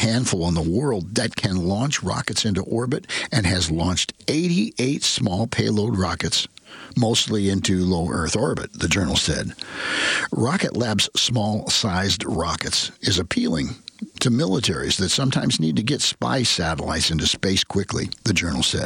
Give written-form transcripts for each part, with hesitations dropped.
handful in the world that can launch rockets into orbit and has launched 88 small payload rockets, mostly into low Earth orbit, the journal said. Rocket Lab's small-sized rockets is appealing to militaries that sometimes need to get spy satellites into space quickly, the journal said.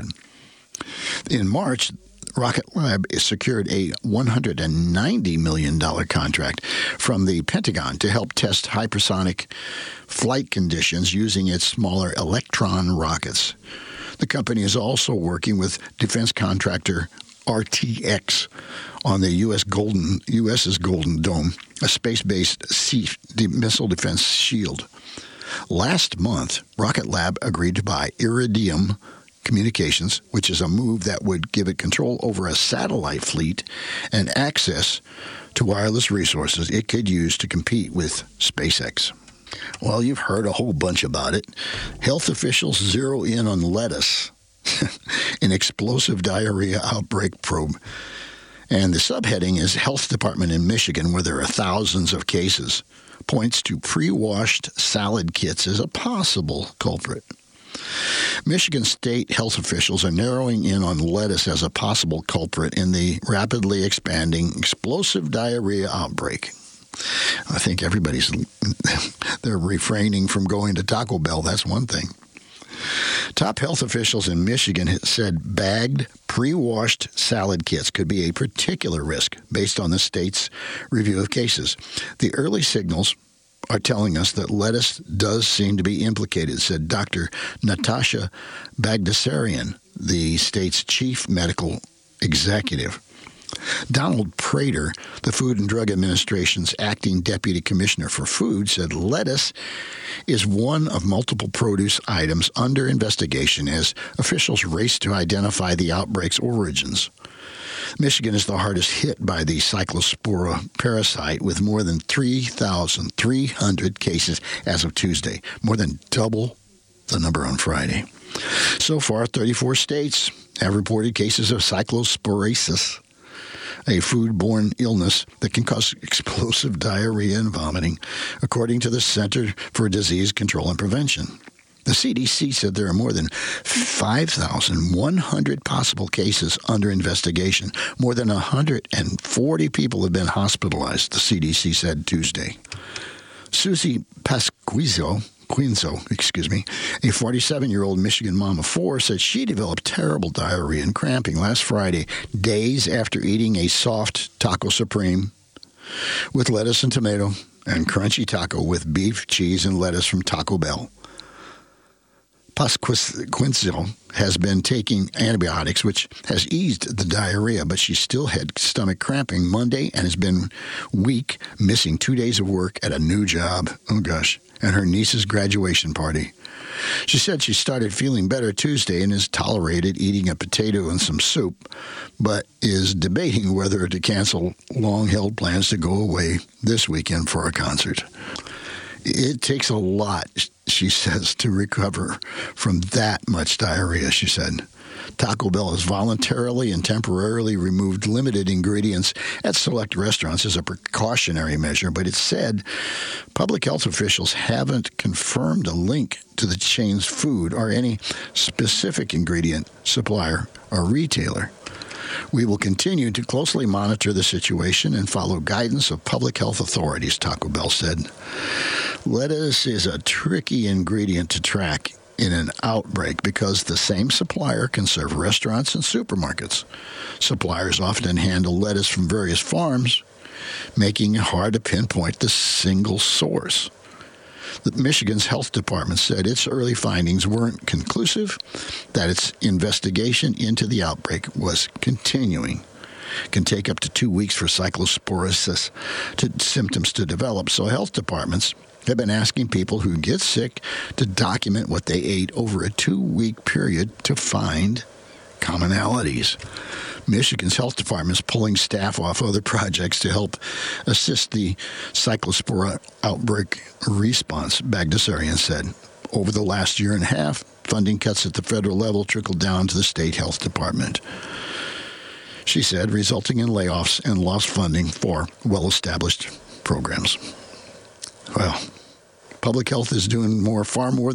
In March, Rocket Lab secured a $190 million contract from the Pentagon to help test hypersonic flight conditions using its smaller Electron rockets. The company is also working with defense contractor RTX on the U.S.'s Golden Dome, a space-based missile defense shield. Last month, Rocket Lab agreed to buy Iridium Communications, which is a move that would give it control over a satellite fleet and access to wireless resources it could use to compete with SpaceX. Well, you've heard a whole bunch about it. Health officials zero in on lettuce, an explosive diarrhea outbreak probe. And the subheading is Health Department in Michigan, where there are thousands of cases, points to pre-washed salad kits as a possible culprit. Michigan state health officials are narrowing in on lettuce as a possible culprit in the rapidly expanding explosive diarrhea outbreak. I think they're refraining from going to Taco Bell. That's one thing. Top health officials in Michigan said bagged, pre-washed salad kits could be a particular risk based on the state's review of cases. The early signals are telling us that lettuce does seem to be implicated, said Dr. Natasha Bagdasarian, the state's chief medical executive. Donald Prater, the Food and Drug Administration's acting deputy commissioner for food, said lettuce is one of multiple produce items under investigation as officials race to identify the outbreak's origins. Michigan is the hardest hit by the Cyclospora parasite, with more than 3,300 cases as of Tuesday, more than double the number on Friday. So far, 34 states have reported cases of cyclosporasis, a foodborne illness that can cause explosive diarrhea and vomiting, according to the Center for Disease Control and Prevention. The CDC said there are more than 5,100 possible cases under investigation. More than 140 people have been hospitalized, the CDC said Tuesday. Susie Pasquizzo, a 47-year-old Michigan mom of four, said she developed terrible diarrhea and cramping last Friday, days after eating a soft taco supreme with lettuce and tomato and crunchy taco with beef, cheese, and lettuce from Taco Bell. Pasquizzo has been taking antibiotics, which has eased the diarrhea, but she still had stomach cramping Monday and has been weak, missing 2 days of work at a new job. Oh, gosh. And her niece's graduation party. She said she started feeling better Tuesday and has tolerated eating a potato and some soup, but is debating whether to cancel long-held plans to go away this weekend for a concert. It takes a lot, she says, to recover from that much diarrhea, she said. Taco Bell has voluntarily and temporarily removed limited ingredients at select restaurants as a precautionary measure, but it said public health officials haven't confirmed a link to the chain's food or any specific ingredient supplier or retailer. We will continue to closely monitor the situation and follow guidance of public health authorities, Taco Bell said. Lettuce is a tricky ingredient to track in an outbreak because the same supplier can serve restaurants and supermarkets. Suppliers often handle lettuce from various farms, making it hard to pinpoint the single source. Michigan's health department said its early findings weren't conclusive, that its investigation into the outbreak was continuing. It can take up to 2 weeks for cyclosporasis symptoms to develop, so health departments have been asking people who get sick to document what they ate over a 2-week period to find commonalities. Michigan's health department is pulling staff off other projects to help assist the cyclospora outbreak response, Bagdasarian said. Over the last year and a half, funding cuts at the federal level trickled down to the state health department, she said, resulting in layoffs and lost funding for well-established programs. Well, public health is doing far more